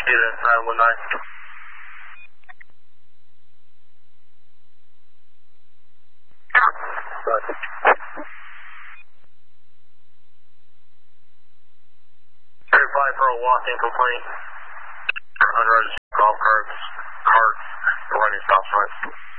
Student 919. Verify for a walk-in complaint. Unregistered golf carts running stop signs.